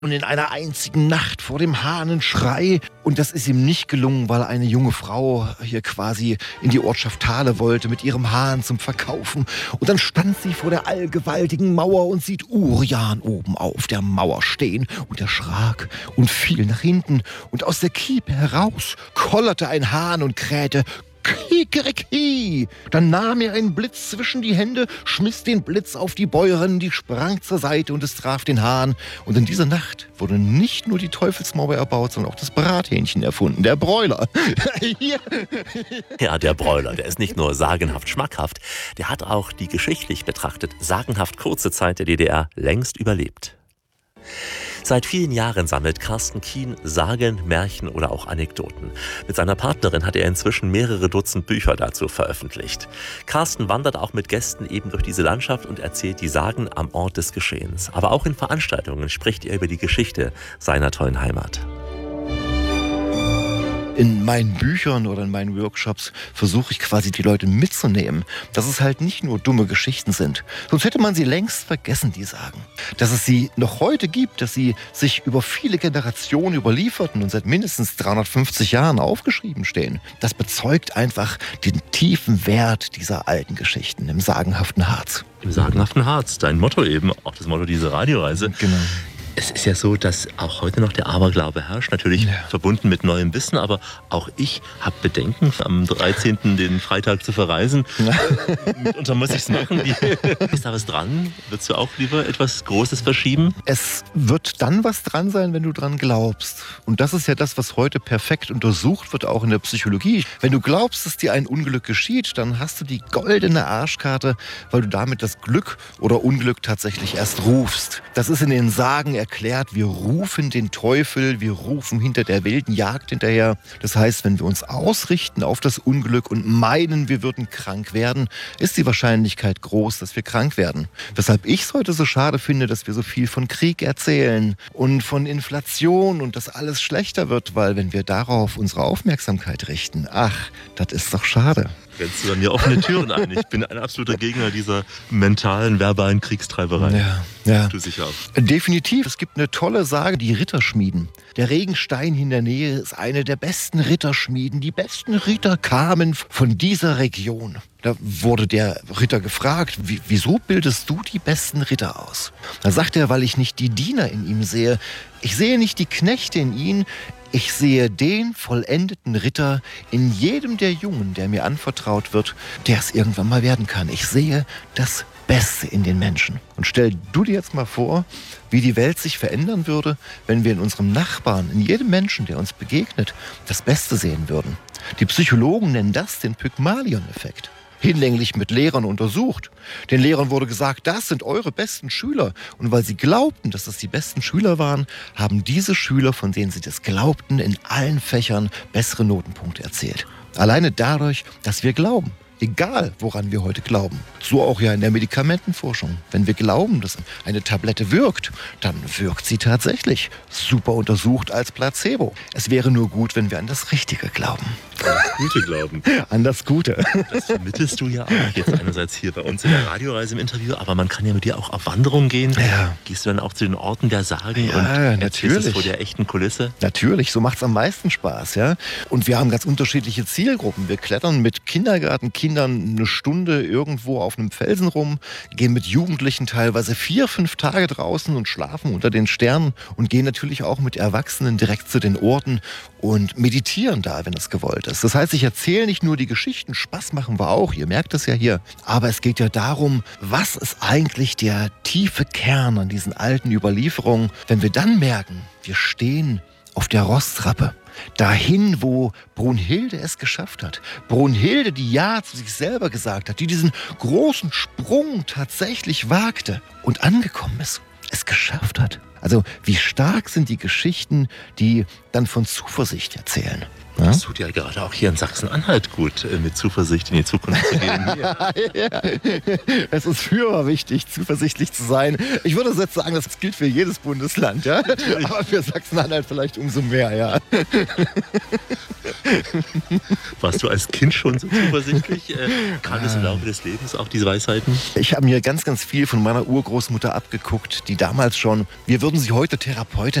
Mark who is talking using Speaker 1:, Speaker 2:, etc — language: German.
Speaker 1: Und in einer einzigen Nacht vor dem Hahnenschrei. Und das ist ihm nicht gelungen, weil eine junge Frau hier quasi in die Ortschaft Thale wollte mit ihrem Hahn zum Verkaufen. Und dann stand sie vor der allgewaltigen Mauer und sieht Urian oben auf der Mauer stehen und erschrak und fiel nach hinten. Und aus der Kiepe heraus kollerte ein Hahn und krähte: Kikeriki! Dann nahm er einen Blitz zwischen die Hände, schmiss den Blitz auf die Bäuerin, die sprang zur Seite und es traf den Hahn. Und in dieser Nacht wurde nicht nur die Teufelsmauer erbaut, sondern auch das Brathähnchen erfunden, der Bräuler.
Speaker 2: Ja, der Bräuler, der ist nicht nur sagenhaft schmackhaft, der hat auch die geschichtlich betrachtet sagenhaft kurze Zeit der DDR längst überlebt. Seit vielen Jahren sammelt Carsten Kien Sagen, Märchen oder auch Anekdoten. Mit seiner Partnerin hat er inzwischen mehrere Dutzend Bücher dazu veröffentlicht. Carsten wandert auch mit Gästen eben durch diese Landschaft und erzählt die Sagen am Ort des Geschehens. Aber auch in Veranstaltungen spricht er über die Geschichte seiner tollen Heimat.
Speaker 1: In meinen Büchern oder in meinen Workshops versuche ich quasi die Leute mitzunehmen, dass es halt nicht nur dumme Geschichten sind. Sonst hätte man sie längst vergessen, die Sagen. Dass es sie noch heute gibt, dass sie sich über viele Generationen überlieferten und seit mindestens 350 Jahren aufgeschrieben stehen. Das bezeugt einfach den tiefen Wert dieser alten Geschichten im sagenhaften Harz.
Speaker 2: Im sagenhaften Harz, dein Motto eben, auch das Motto dieser Radioreise.
Speaker 1: Genau.
Speaker 2: Es ist ja so, dass auch heute noch der Aberglaube herrscht, natürlich verbunden mit neuem Wissen, aber auch ich habe Bedenken, am 13. den Freitag zu verreisen. Und dann muss ich es machen. Ist da was dran? Würdest du auch lieber etwas Großes verschieben?
Speaker 1: Es wird dann was dran sein, wenn du dran glaubst. Und das ist ja das, was heute perfekt untersucht wird, auch in der Psychologie. Wenn du glaubst, dass dir ein Unglück geschieht, dann hast du die goldene Arschkarte, weil du damit das Glück oder Unglück tatsächlich erst rufst. Das ist in den Sagen erklärt, wir rufen den Teufel, wir rufen hinter der wilden Jagd hinterher. Das heißt, wenn wir uns ausrichten auf das Unglück und meinen, wir würden krank werden, ist die Wahrscheinlichkeit groß, dass wir krank werden. Weshalb ich es heute so schade finde, dass wir so viel von Krieg erzählen und von Inflation und dass alles schlechter wird, weil wenn wir darauf unsere Aufmerksamkeit richten, das ist doch schade.
Speaker 2: Rennst du bei mir offene Türen ein. Ich bin ein absoluter Gegner dieser mentalen, verbalen Kriegstreiberei.
Speaker 1: Ja.
Speaker 2: Du sicher auch.
Speaker 1: Definitiv. Es gibt eine tolle Sage, die Ritterschmieden. Der Regenstein in der Nähe ist eine der besten Ritterschmieden. Die besten Ritter kamen von dieser Region. Da wurde der Ritter gefragt, wieso bildest du die besten Ritter aus? Da sagt er, weil ich nicht die Diener in ihm sehe. Ich sehe nicht die Knechte in ihnen. Ich sehe den vollendeten Ritter in jedem der Jungen, der mir anvertraut wird, der es irgendwann mal werden kann. Ich sehe das Beste in den Menschen. Und stell du dir jetzt mal vor, wie die Welt sich verändern würde, wenn wir in unserem Nachbarn, in jedem Menschen, der uns begegnet, das Beste sehen würden. Die Psychologen nennen das den Pygmalion-Effekt. Hinlänglich mit Lehrern untersucht. Den Lehrern wurde gesagt, das sind eure besten Schüler. Und weil sie glaubten, dass das die besten Schüler waren, haben diese Schüler, von denen sie das glaubten, in allen Fächern bessere Notenpunkte erzielt. Alleine dadurch, dass wir glauben. Egal, woran wir heute glauben. So auch ja in der Medikamentenforschung. Wenn wir glauben, dass eine Tablette wirkt, dann wirkt sie tatsächlich. Super untersucht als Placebo. Es wäre nur gut, wenn wir an das Richtige glauben.
Speaker 2: An das Gute glauben.
Speaker 1: An das Gute.
Speaker 2: Das vermittelst du ja auch jetzt einerseits hier bei uns in der Radioreise im Interview, aber man kann ja mit dir auch auf Wanderung gehen.
Speaker 1: Ja.
Speaker 2: Gehst du dann auch zu den Orten der Sagen und
Speaker 1: natürlich.
Speaker 2: Es vor der echten Kulisse?
Speaker 1: Natürlich, so macht es am meisten Spaß. Ja? Und wir haben ganz unterschiedliche Zielgruppen. Wir klettern mit Kindergartenkindern eine Stunde irgendwo auf einem Felsen rum, gehen mit Jugendlichen teilweise 4-5 Tage draußen und schlafen unter den Sternen und gehen natürlich auch mit Erwachsenen direkt zu den Orten und meditieren da, wenn es gewollt ist. Das heißt, ich erzähle nicht nur die Geschichten, Spaß machen wir auch, ihr merkt es ja hier, aber es geht ja darum, was ist eigentlich der tiefe Kern an diesen alten Überlieferungen, wenn wir dann merken, wir stehen auf der Rostrappe. Dahin, wo Brunhilde es geschafft hat. Brunhilde, die Ja zu sich selber gesagt hat, die diesen großen Sprung tatsächlich wagte und angekommen ist, es geschafft hat. Also wie stark sind die Geschichten, die dann von Zuversicht erzählen.
Speaker 2: Das tut ja gerade auch hier in Sachsen-Anhalt gut, mit Zuversicht in die Zukunft zu gehen.
Speaker 1: Ja. Es ist für wichtig, zuversichtlich zu sein. Ich würde jetzt sagen, das gilt für jedes Bundesland, ja? Aber für Sachsen-Anhalt vielleicht umso mehr, ja.
Speaker 2: Warst du als Kind schon so zuversichtlich? Kam es im Laufe des Lebens auch diese Weisheiten?
Speaker 1: Ich habe mir ganz, ganz viel von meiner Urgroßmutter abgeguckt, die damals schon, wir würden sie heute Therapeutin